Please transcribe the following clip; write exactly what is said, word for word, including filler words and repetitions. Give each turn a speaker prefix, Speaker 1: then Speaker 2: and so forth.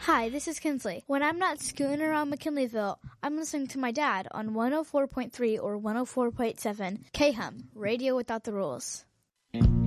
Speaker 1: Hi, this is Kinsley. When I'm not scooting around McKinleyville, I'm listening to my dad on one oh four point three or one oh four point seven K H U M, Radio Without the Rules.